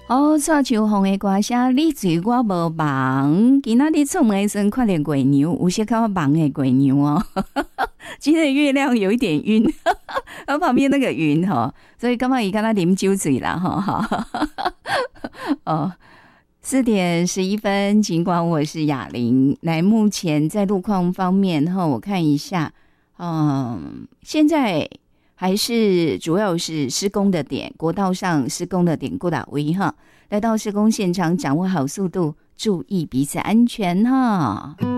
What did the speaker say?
哦，蔡秋红的歌声，你醉我无梦。今仔日出门的时候看到月娘，有些较忙的月娘哦。今天的月亮有一点晕，然后旁边那个云哈，所以刚刚伊跟他啉酒醉啦哈。哦，4:11，尽管我是雅玲。来，目前在路况方面哈，我看一下，现在还是主要是施工的点，国道上施工的点，过打围哈。来到施工现场，掌握好速度，注意彼此安全哈。